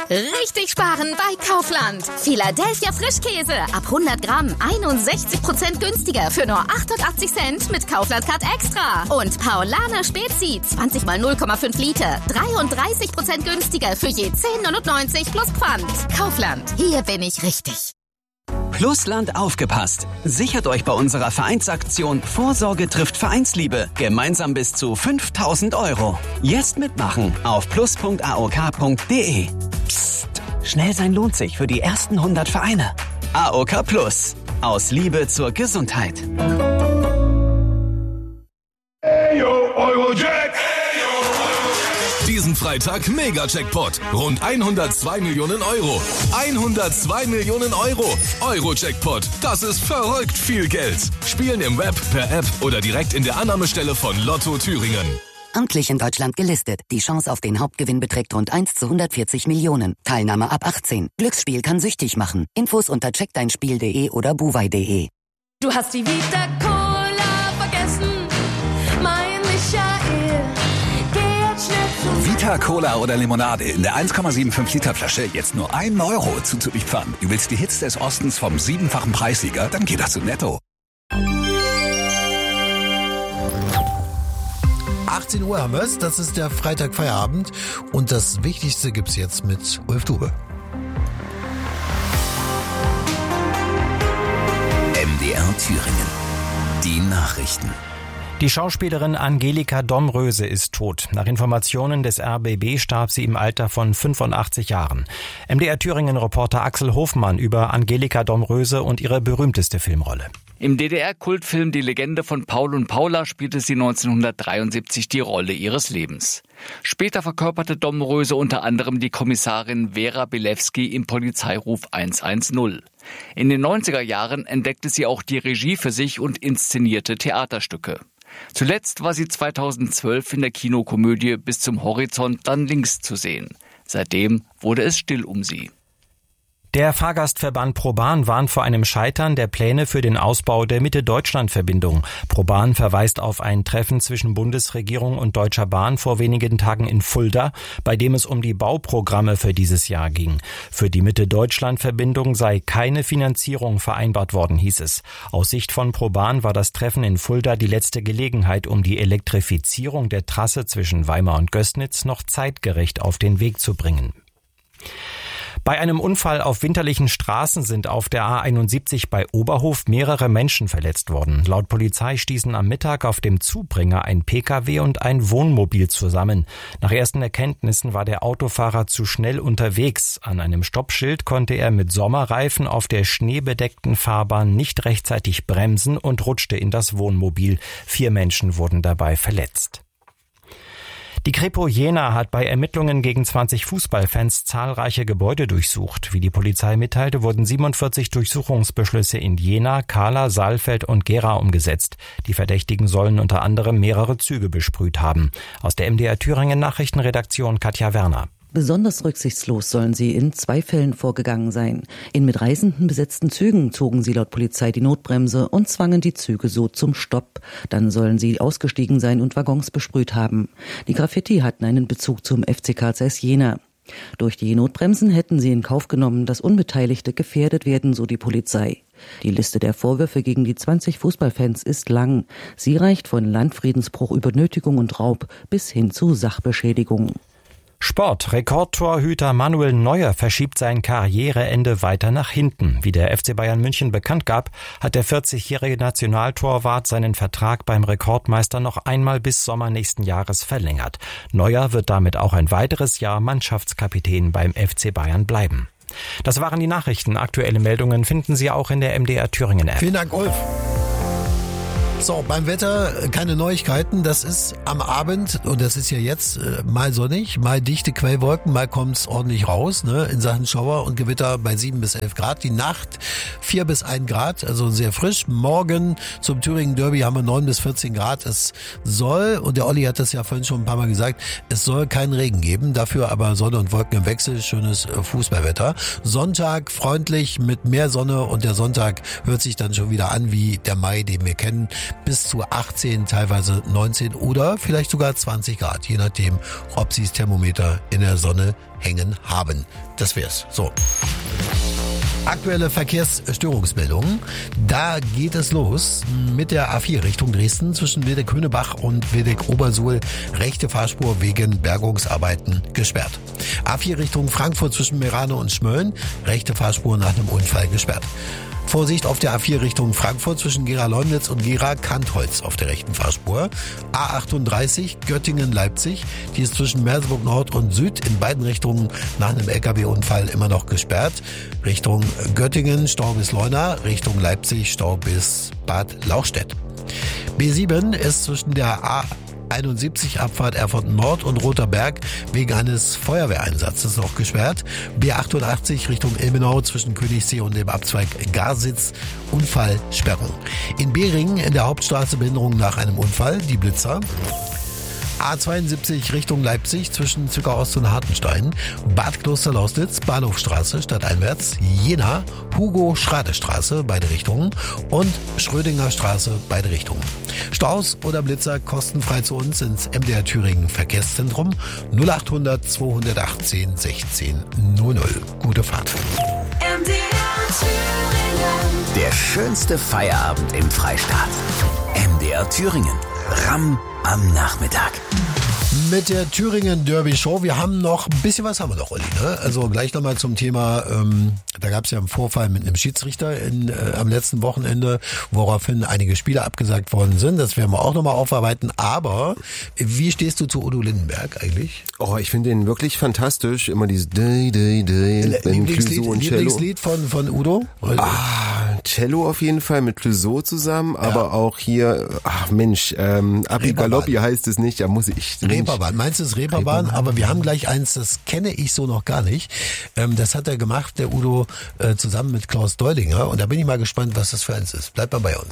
Richtig sparen bei Kaufland. Philadelphia Frischkäse ab 100 Gramm 61% günstiger für nur 88 Cent mit Kaufland Card Extra. Und Paulaner Spezi 20 mal 0,5 Liter 33% günstiger für je 10,99 plus Pfand. Kaufland, hier bin ich richtig. Plusland aufgepasst. Sichert euch bei unserer Vereinsaktion Vorsorge trifft Vereinsliebe. Gemeinsam bis zu 5.000 €. Jetzt mitmachen auf plus.aok.de. Psst, schnell sein lohnt sich für die ersten 100 Vereine. AOK Plus. Aus Liebe zur Gesundheit. Eyo, Eurojack! Diesen Freitag Mega-Jackpot. Rund 102 Millionen Euro. 102 Millionen Euro. Euro-Jackpot. Das ist verrückt viel Geld. Spielen im Web, per App oder direkt in der Annahmestelle von Lotto Thüringen. Amtlich in Deutschland gelistet. Die Chance auf den Hauptgewinn beträgt rund 1 zu 140 Millionen. Teilnahme ab 18. Glücksspiel kann süchtig machen. Infos unter checkdeinspiel.de oder buwei.de. Du hast die Vita Cola vergessen, mein Michael. Vita Cola oder Limonade in der 1,75 Liter Flasche jetzt nur 1 € zuzüglich Pfand. Du willst die Hits des Ostens vom 7-fachen Preissieger? Dann geht das zu Netto. 18 Uhr haben wir es, das ist der Freitagfeierabend und das Wichtigste gibt's jetzt mit Ulf Dube. MDR Thüringen. Die Nachrichten. Die Schauspielerin Angelika Domröse ist tot. Nach Informationen des RBB starb sie im Alter von 85 Jahren. MDR Thüringen-Reporter Axel Hofmann über Angelika Domröse und ihre berühmteste Filmrolle. Im DDR-Kultfilm Die Legende von Paul und Paula spielte sie 1973 die Rolle ihres Lebens. Später verkörperte Domröse unter anderem die Kommissarin Vera Bilewski im Polizeiruf 110. In den 90er Jahren entdeckte sie auch die Regie für sich und inszenierte Theaterstücke. Zuletzt war sie 2012 in der Kinokomödie Bis zum Horizont dann links zu sehen. Seitdem wurde es still um sie. Der Fahrgastverband ProBahn warnt vor einem Scheitern der Pläne für den Ausbau der Mitte-Deutschland-Verbindung. ProBahn verweist auf ein Treffen zwischen Bundesregierung und Deutscher Bahn vor wenigen Tagen in Fulda, bei dem es um die Bauprogramme für dieses Jahr ging. Für die Mitte-Deutschland-Verbindung sei keine Finanzierung vereinbart worden, hieß es. Aus Sicht von ProBahn war das Treffen in Fulda die letzte Gelegenheit, um die Elektrifizierung der Trasse zwischen Weimar und Gößnitz noch zeitgerecht auf den Weg zu bringen. Bei einem Unfall auf winterlichen Straßen sind auf der A71 bei Oberhof mehrere Menschen verletzt worden. Laut Polizei stießen am Mittag auf dem Zubringer ein Pkw und ein Wohnmobil zusammen. Nach ersten Erkenntnissen war der Autofahrer zu schnell unterwegs. An einem Stoppschild konnte er mit Sommerreifen auf der schneebedeckten Fahrbahn nicht rechtzeitig bremsen und rutschte in das Wohnmobil. 4 Menschen wurden dabei verletzt. Die Kripo Jena hat bei Ermittlungen gegen 20 Fußballfans zahlreiche Gebäude durchsucht. Wie die Polizei mitteilte, wurden 47 Durchsuchungsbeschlüsse in Jena, Kahla, Saalfeld und Gera umgesetzt. Die Verdächtigen sollen unter anderem mehrere Züge besprüht haben. Aus der MDR Thüringen Nachrichtenredaktion Katja Werner. Besonders rücksichtslos sollen sie in 2 Fällen vorgegangen sein. In mit Reisenden besetzten Zügen zogen sie laut Polizei die Notbremse und zwangen die Züge so zum Stopp. Dann sollen sie ausgestiegen sein und Waggons besprüht haben. Die Graffiti hatten einen Bezug zum FC Karl Zeiss Jena. Durch die Notbremsen hätten sie in Kauf genommen, dass Unbeteiligte gefährdet werden, so die Polizei. Die Liste der Vorwürfe gegen die 20 Fußballfans ist lang. Sie reicht von Landfriedensbruch über Nötigung und Raub bis hin zu Sachbeschädigung. Sport. Rekordtorhüter Manuel Neuer verschiebt sein Karriereende weiter nach hinten. Wie der FC Bayern München bekannt gab, hat der 40-jährige Nationaltorwart seinen Vertrag beim Rekordmeister noch einmal bis Sommer nächsten Jahres verlängert. Neuer wird damit auch ein weiteres Jahr Mannschaftskapitän beim FC Bayern bleiben. Das waren die Nachrichten. Aktuelle Meldungen finden Sie auch in der MDR Thüringen App. Vielen Dank, Ulf. So, beim Wetter keine Neuigkeiten. Das ist am Abend, und das ist ja jetzt mal sonnig, mal dichte Quellwolken, mal kommt's ordentlich raus, ne, in Sachen Schauer und Gewitter bei 7 bis 11 Grad. Die Nacht 4 bis 1 Grad, also sehr frisch. Morgen zum Thüringen Derby haben wir 9 bis 14 Grad. Es soll, und der Olli hat das ja vorhin schon ein paar Mal gesagt, es soll keinen Regen geben, dafür aber Sonne und Wolken im Wechsel, schönes Fußballwetter. Sonntag freundlich mit mehr Sonne und der Sonntag hört sich dann schon wieder an wie der Mai, den wir kennen. bis zu 18, teilweise 19 oder vielleicht sogar 20 Grad, je nachdem, ob Sie das Thermometer in der Sonne hängen haben. Das wär's. So. Aktuelle Verkehrsstörungsmeldungen. Da geht es los mit der A4 Richtung Dresden zwischen Wildeck-Hönebach und Wildeck-Obersuhl. Rechte Fahrspur wegen Bergungsarbeiten gesperrt. A4 Richtung Frankfurt zwischen Merane und Schmölln. Rechte Fahrspur nach einem Unfall gesperrt. Vorsicht auf der A4 Richtung Frankfurt zwischen Gera-Leumnitz und Gera-Kantholz auf der rechten Fahrspur. A38 Göttingen-Leipzig, die ist zwischen Merseburg Nord und Süd in beiden Richtungen nach einem LKW-Unfall immer noch gesperrt. Richtung Göttingen Stau bis Leuna, Richtung Leipzig Stau bis Bad Lauchstädt. B7 ist zwischen der A71 Abfahrt Erfurt Nord und Roter Berg wegen eines Feuerwehreinsatzes noch gesperrt. B88 Richtung Ilmenau zwischen Königssee und dem Abzweig Garsitz Unfallsperrung. In Behringen in der Hauptstraße Behinderung nach einem Unfall, die Blitzer. A72 Richtung Leipzig zwischen Zwickau Ost und Hartenstein, Bad Kloster-Lausnitz, Bahnhofstraße stadteinwärts, Jena, Hugo-Schrade-Straße, beide Richtungen und Schrödinger Straße, beide Richtungen. Staus oder Blitzer kostenfrei zu uns ins MDR Thüringen Verkehrszentrum 0800 218 16 00. Gute Fahrt. MDR Thüringen. Der schönste Feierabend im Freistaat. MDR Thüringen. Ramm am Nachmittag. Mit der Thüringen Derby Show. Wir haben noch ein bisschen was haben wir noch, Olli, ne? Also gleich nochmal zum Thema, da gab es ja einen Vorfall mit einem Schiedsrichter am letzten Wochenende, woraufhin einige Spiele abgesagt worden sind. Das werden wir auch nochmal aufarbeiten. Aber wie stehst du zu Udo Lindenberg eigentlich? Oh, ich finde den wirklich fantastisch. Immer dieses Lieblingslied von Udo? Cello auf jeden Fall mit Clouseau zusammen, aber auch hier, Abi Galoppi heißt es nicht, da muss ich... Reeperbahn, meinst du es Reeperbahn? Aber wir haben gleich eins, das kenne ich so noch gar nicht. Das hat er gemacht, der Udo, zusammen mit Klaus Deulinger. Und da bin ich mal gespannt, was das für eins ist. Bleibt mal bei uns.